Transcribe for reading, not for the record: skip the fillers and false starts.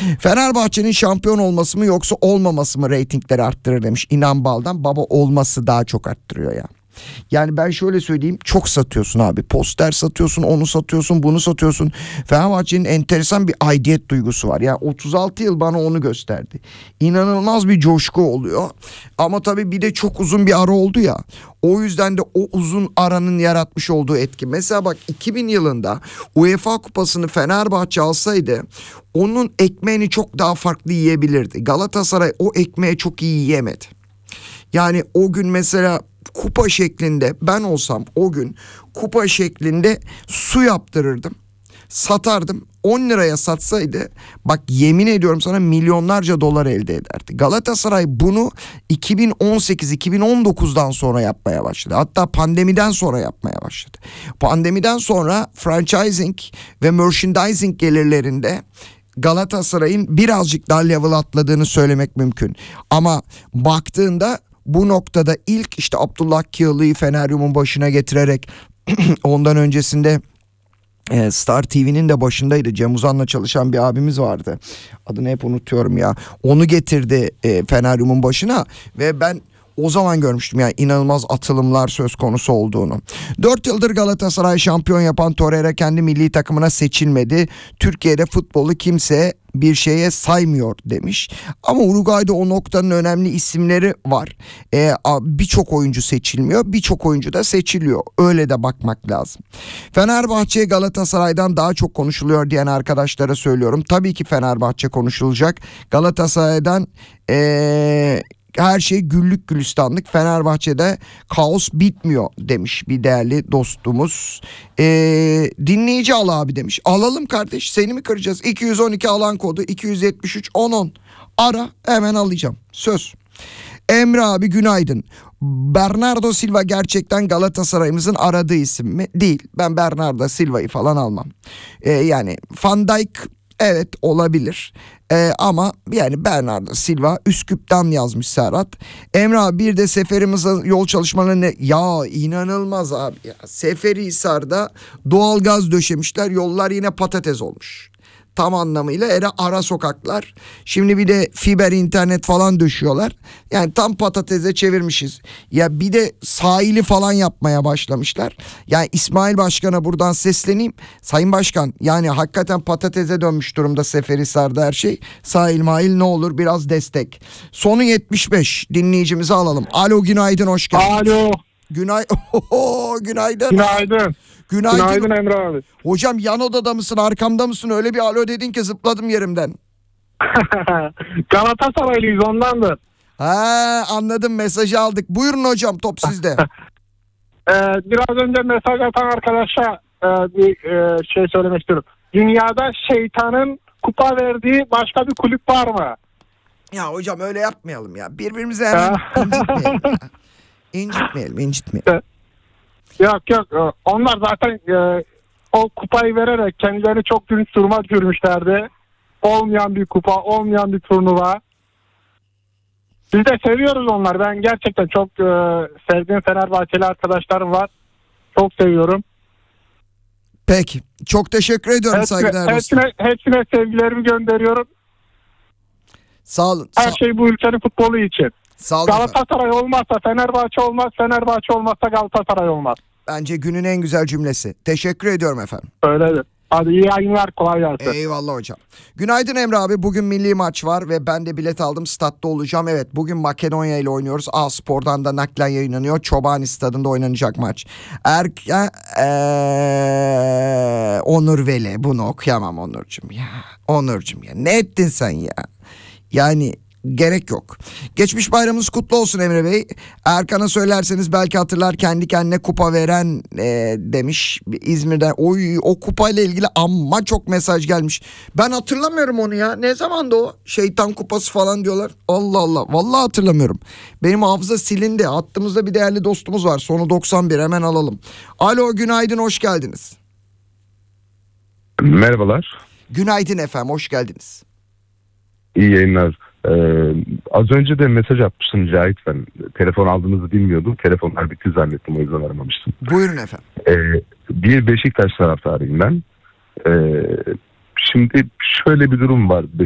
Fenerbahçe'nin şampiyon olması mı yoksa olmaması mı reytingleri arttırır demiş İnan Bal'dan. Baba, olması daha çok arttırıyor ya. Yani ben şöyle söyleyeyim, çok satıyorsun abi. Poster satıyorsun, onu satıyorsun, bunu satıyorsun. Fenerbahçe'nin enteresan bir aidiyet duygusu var. Yani 36 yıl bana onu gösterdi. İnanılmaz bir coşku oluyor. Ama tabii bir de çok uzun bir ara oldu ya. O yüzden de o uzun aranın yaratmış olduğu etki. Mesela bak, 2000 yılında UEFA Kupası'nı Fenerbahçe alsaydı onun ekmeğini çok daha farklı yiyebilirdi. Galatasaray o ekmeği çok iyi yiyemedi. Yani o gün mesela kupa şeklinde, ben olsam o gün kupa şeklinde su yaptırırdım, satardım. 10 liraya satsaydı, bak yemin ediyorum sana, milyonlarca dolar elde ederdi. Galatasaray bunu 2018-2019'dan sonra yapmaya başladı. Hatta pandemiden sonra yapmaya başladı. Pandemiden sonra franchising ve merchandising gelirlerinde Galatasaray'ın birazcık daha level atladığını söylemek mümkün. Ama baktığında bu noktada ilk işte Abdullah Kiyılı'yı Feneryum'un başına getirerek ondan öncesinde Star TV'nin de başındaydı. Cem Uzan'la çalışan bir abimiz vardı. Adını hep unutuyorum ya. Onu getirdi Feneryum'un başına ve ben o zaman görmüştüm yani inanılmaz atılımlar söz konusu olduğunu. 4 yıldır Galatasaray şampiyon yapan Torreira kendi milli takımına seçilmedi. Türkiye'de futbolu kimse bir şeye saymıyor demiş. Ama Uruguay'da o noktanın önemli isimleri var. Birçok oyuncu seçilmiyor, birçok oyuncu da seçiliyor. Öyle de bakmak lazım. Fenerbahçe Galatasaray'dan daha çok konuşuluyor diyen arkadaşlara söylüyorum. Tabii ki Fenerbahçe konuşulacak. Galatasaray'dan her şey güllük gülistanlık. Fenerbahçe'de kaos bitmiyor demiş bir değerli dostumuz. Dinleyici al abi demiş. Alalım kardeş, seni mi kıracağız? 212 alan kodu 273 1010. Ara, hemen alacağım. Söz. Emre abi günaydın. Bernardo Silva gerçekten Galatasaray'ımızın aradığı isim mi? Değil. Ben Bernardo Silva'yı falan almam. Yani Van Dijk evet olabilir. Ama yani Bernardo Silva Üsküp'ten yazmış Serhat. Emre abi bir de Seferihisar'ın yol çalışmaları ne? Ya inanılmaz abi ya. Seferihisar'da doğalgaz döşemişler, yollar yine patates olmuş. Tam anlamıyla ara sokaklar. Şimdi bir de fiber internet falan döşüyorlar. Yani tam patatese çevirmişiz. Ya bir de sahili falan yapmaya başlamışlar. Yani İsmail Başkan'a buradan sesleneyim. Sayın Başkan, yani hakikaten patatese dönmüş durumda Seferihisar'da her şey. Sahil mahil ne olur biraz destek. Sonu 75 dinleyicimizi alalım. Alo, günaydın, hoş geldiniz. Alo. Günaydın. Günaydın. Günaydın Emre abi. Hocam yan odada mısın, arkamda mısın? Öyle bir alo dedin ki zıpladım yerimden. Galatasaraylıyız, ondandır. Anladım, mesajı aldık. Buyurun hocam, top sizde. Biraz önce mesaj atan arkadaşa bir şey söylemek istiyorum. Dünyada şeytanın kupa verdiği başka bir kulüp var mı? Ya hocam öyle yapmayalım ya. Birbirimize hemen incitmeyelim ya. İncitmeyelim. Yok. Onlar zaten o kupayı vererek kendilerini çok gülünç duruma düşürmüşlerdi. Olmayan bir kupa, olmayan bir turnuva. Biz de seviyoruz onları. Ben gerçekten çok sevdiğim Fenerbahçeli arkadaşlarım var. Çok seviyorum. Peki. Çok teşekkür ediyorum, saygılar dostum. Hepsine sevgilerimi gönderiyorum. Sağ olun. Her şey bu ülkenin futbolu için. Sağ olun. Galatasaray olmazsa Fenerbahçe olmaz, Fenerbahçe olmazsa Galatasaray olmaz. Bence günün en güzel cümlesi. Teşekkür ediyorum efendim. Öyledir. Hadi iyi yayınlar, kolay gelsin. Eyvallah hocam. Günaydın Emre abi. Bugün milli maç var ve ben de bilet aldım. Statta olacağım. Evet, bugün Makedonya ile oynuyoruz. A-Spor'dan da naklen yayınlanıyor. Çobani stadında oynanacak maç. Onur Veli. Bunu okuyamam Onurcuğum ya. Onurcuğum ya. Ne ettin sen ya? Yani gerek yok. Geçmiş bayramınız kutlu olsun Emre Bey. Erkan'a söylerseniz belki hatırlar, kendi kendine kupa veren demiş İzmir'den. O kupayla ilgili amma çok mesaj gelmiş. Ben hatırlamıyorum onu ya. Ne zamandı o? Şeytan kupası falan diyorlar. Allah Allah. Vallahi hatırlamıyorum. Benim hafıza silindi. Hattımızda bir değerli dostumuz var. Sonu 91, hemen alalım. Alo, günaydın, hoş geldiniz. Merhabalar. Günaydın efendim, hoş geldiniz. İyi yayınlar. Az önce de mesaj atmışsın Cahit, ben telefon aldığınızı bilmiyordum. Telefonlar bitti zannettim, o yüzden aramamıştım. Buyurun efendim. Bir Beşiktaş taraftarıyım ben. Şimdi şöyle bir durum var.